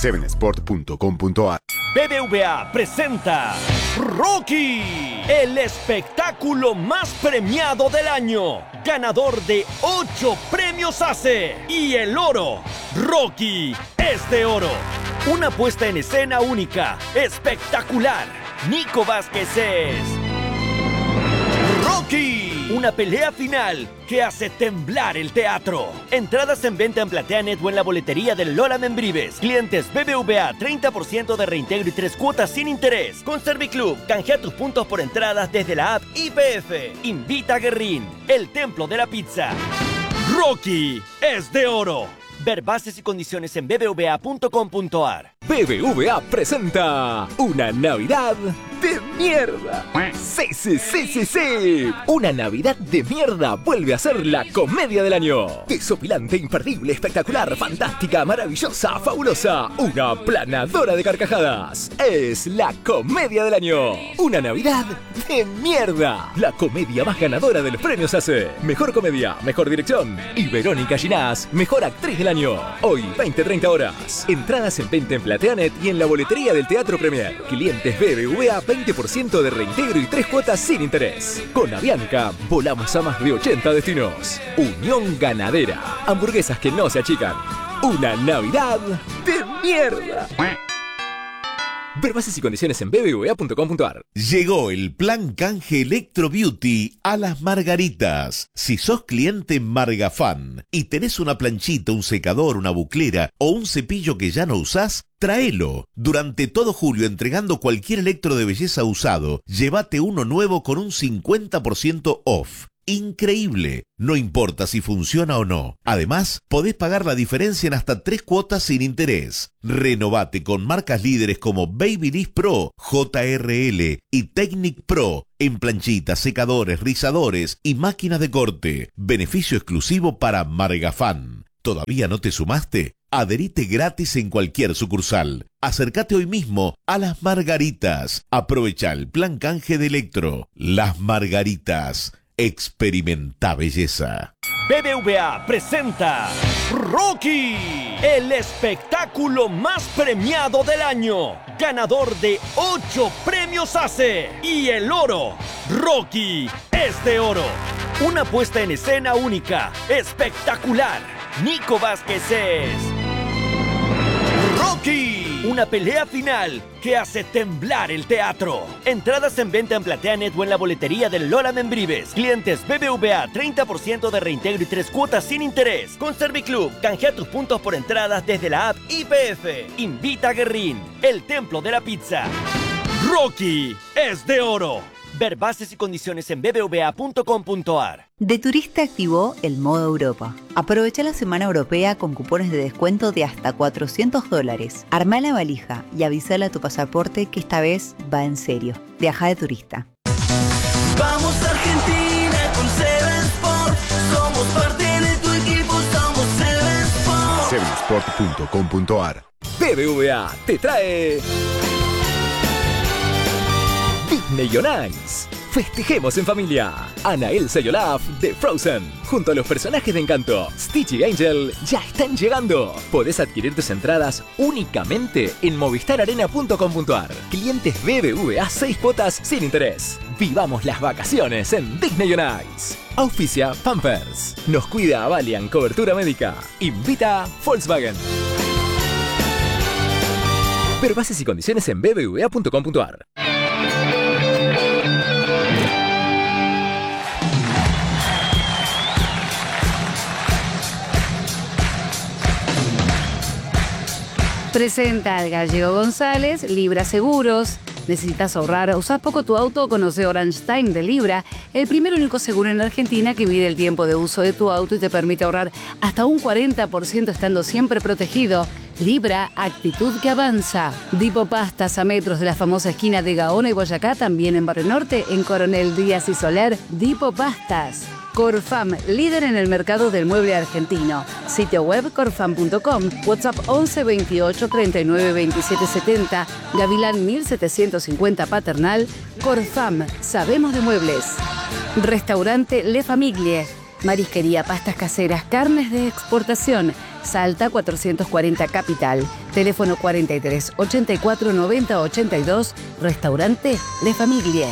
7sport.com.ar. BBVA presenta Rocky, el espectáculo más premiado del año, ganador de 8 premios ACE y el oro. Rocky es de oro. Una puesta en escena única, espectacular. Nico Vázquez es Rocky. Una pelea final que hace temblar el teatro. Entradas en venta en PlateaNet o en la boletería del Lola Membrives. Clientes BBVA, 30% de reintegro y 3 cuotas sin interés. Con Serviclub, canjea tus puntos por entradas desde la app IPF. Invita a Guerrín, el templo de la pizza. Rocky es de oro. Ver bases y condiciones en bbva.com.ar. BBVA presenta una Navidad de mierda. Sí. Una Navidad de mierda vuelve a ser la comedia del año. Desopilante, imperdible, espectacular, fantástica, maravillosa, fabulosa. Una planadora de carcajadas. Es la comedia del año. Una Navidad de mierda. La comedia más ganadora de los premios ACE. Mejor comedia, mejor dirección. Y Verónica Ginás, mejor actriz del año. Hoy, 20-30 horas. Entradas en venta en PlateaNet y en la boletería del Teatro Premier. Clientes BBVA, 20% de reintegro y 3 cuotas sin interés. Con Avianca, volamos a más de 80 destinos. Unión Ganadera. Hamburguesas que no se achican. Una Navidad de mierda. Ver bases y condiciones en bbva.com.ar. Llegó el plan canje Electro Beauty a Las Margaritas. Si sos cliente Margafan y tenés una planchita, un secador, una buclera o un cepillo que ya no usás, tráelo. Durante todo julio, entregando cualquier electro de belleza usado, llévate uno nuevo con un 50% off. Increíble, no importa si funciona o no. Además, podés pagar la diferencia en hasta 3 cuotas sin interés. Renovate con marcas líderes como Babyliss Pro, JRL y Technic Pro en planchitas, secadores, rizadores y máquinas de corte. Beneficio exclusivo para Margafan. ¿Todavía no te sumaste? Adherite gratis en cualquier sucursal. Acércate hoy mismo a Las Margaritas. Aprovecha el plan canje de Electro. Las Margaritas. Experimenta belleza. BBVA presenta Rocky, el espectáculo más premiado del año, ganador de 8 premios ACE y el oro. Rocky es de oro. Una puesta en escena única, espectacular. Nico Vázquez es Rocky. Una pelea final que hace temblar el teatro. Entradas en venta en PlateaNet o en la boletería del Lola Membrives. Clientes BBVA, 30% de reintegro y 3 cuotas sin interés. Con Serviclub, canjea tus puntos por entradas desde la app IPF. Invita a Guerrín, el templo de la pizza. Rocky es de oro. Ver bases y condiciones en bbva.com.ar. De Turista activó el modo Europa. Aprovecha la semana europea con cupones de descuento de hasta $400. Armá la valija y avísale a tu pasaporte que esta vez va en serio. Viaja de turista. Vamos Argentina con 7sport. Somos parte de tu equipo, somos 7sport. 7sport.com.ar. BBVA te trae Disney on Ice. Festejemos en familia. Anna, Elsa y Olaf de Frozen, junto a los personajes de Encanto, Stitch y Angel, ya están llegando. Podés adquirir tus entradas únicamente en movistararena.com.ar. Clientes BBVA, 6 cuotas sin interés. Vivamos las vacaciones en Disney on Ice. Auspicia Pampers. Nos cuida Valiant Cobertura Médica. Invita Volkswagen. Ver bases y condiciones en bbva.com.ar. Presenta al Gallego González, Libra Seguros. ¿Necesitas ahorrar? ¿Usás poco tu auto? Conoce Orange Time de Libra, el primer y único seguro en Argentina que mide el tiempo de uso de tu auto y te permite ahorrar hasta un 40% estando siempre protegido. Libra, actitud que avanza. Dipo Pastas, a metros de la famosa esquina de Gaona y Boyacá, también en Barrio Norte, en Coronel Díaz y Soler. Dipo Pastas. Corfam, líder en el mercado del mueble argentino. Sitio web corfam.com. WhatsApp 11 28 39 27 70. Gavilán 1750 Paternal. Corfam, sabemos de muebles. Restaurante Le Famiglie. Marisquería, pastas caseras, carnes de exportación. Salta 440 Capital. Teléfono 43 84 90 82. Restaurante Le Familie.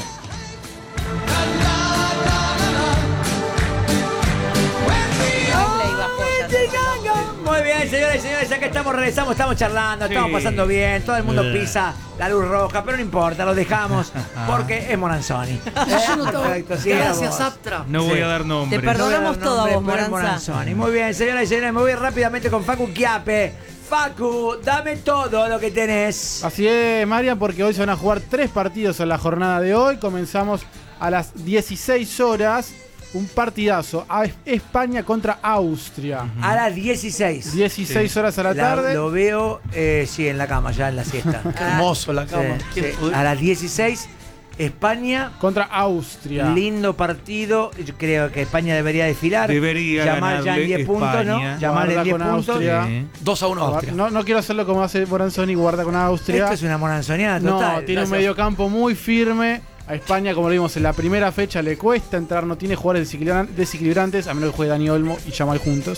Muy bien, señores y señores, ya que regresamos, estamos charlando, estamos pasando bien, todo el mundo pisa la luz roja, pero no importa, lo dejamos porque es Moranzoni. Perfecto, sí, gracias, Aptra. No voy a dar nombre. Te perdonamos todo a vos, Moranzoni. Muy bien, señoras y señores, me voy rápidamente con Facu Chiappe. Facu, dame todo lo que tenés. Así es, Marian, porque hoy se van a jugar 3 partidos en la jornada de hoy. Comenzamos a las 16 horas. Un partidazo. España contra Austria. A las 16. 16 horas a la tarde. Lo veo, sí, en la cama, ya en la siesta. Qué hermoso la cama. Sí. A las 16, España contra Austria. Lindo partido. Yo creo que España debería desfilar. Debería llamar ya en 10 puntos, ¿no? Llamarle en 10 puntos. Austria. 2-1 Austria. No quiero hacerlo como hace Moranzoni, guarda con Austria. Esto es una moranzoniana total. No, tiene un mediocampo muy firme. A España, como lo vimos en la primera fecha, le cuesta entrar, no tiene jugadores desequilibrantes, a menos que juegue Dani Olmo y Yamal juntos.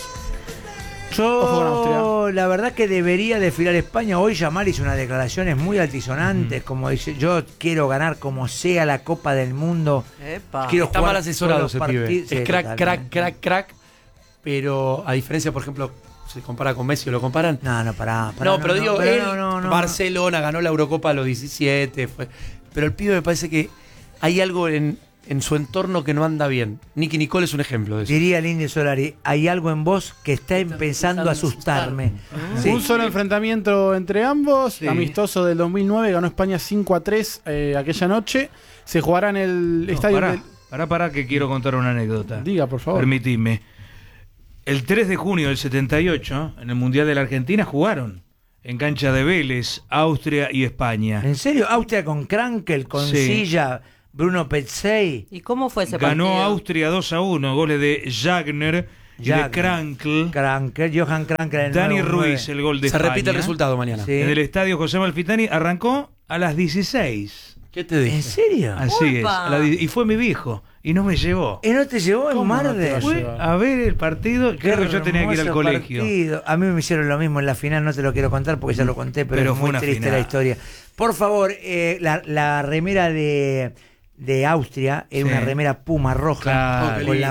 Yo, la verdad que debería desfilar España. Hoy Yamal hizo unas declaraciones muy altisonantes, como dice, yo quiero ganar como sea la Copa del Mundo. Quiero Está jugar mal asesorado ese pibe. Sí, Es crack, pero a diferencia, por ejemplo, se compara con Messi o lo comparan. No, pará. No, pero digo, él, no. Barcelona ganó la Eurocopa a los 17, pero el pibe me parece que hay algo en su entorno que no anda bien. Nicky Nicole es un ejemplo de eso. Diría el Indio Solari, hay algo en vos que está empezando a asustarme. Sí. Un solo enfrentamiento entre ambos, amistoso del 2009, ganó España 5-3 aquella noche. Se jugará en el estadio... Pará, que quiero contar una anécdota. Diga, por favor. Permitime. El 3 de junio del 78, en el Mundial de la Argentina, jugaron en cancha de Vélez, Austria y España. ¿En serio? Austria con Krankel, con Silla, Bruno Petzey. ¿Y cómo fue ese Ganó partido? Austria 2-1, goles de Jagner y de Krankel. Johan Krankel. Dani Ruiz, el gol de España. Se repite el resultado mañana. Sí. En el estadio José Malfitani arrancó a las 16. ¿Qué te dije? ¿En serio? Así es. Y fue mi viejo. Y no me llevó. ¿Y no te llevó en Marde? Fue a ver el partido. Creo que yo tenía que ir al colegio. Partido. A mí me hicieron lo mismo en la final, no te lo quiero contar porque ya lo conté, pero es fue muy triste final. la historia. Por favor, la remera de Austria era una remera puma roja, Claro. con la